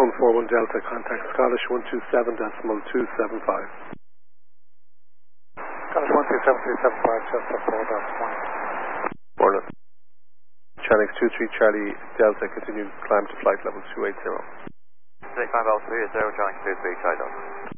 Ground 41 Delta, contact Scottish 127.275. Scottish 127.275, just up 4.1. Orland. Channix 23 Charlie Delta, continue climb to flight level 280. Take 5 L3 at 0, Channix 23 Charlie Delta.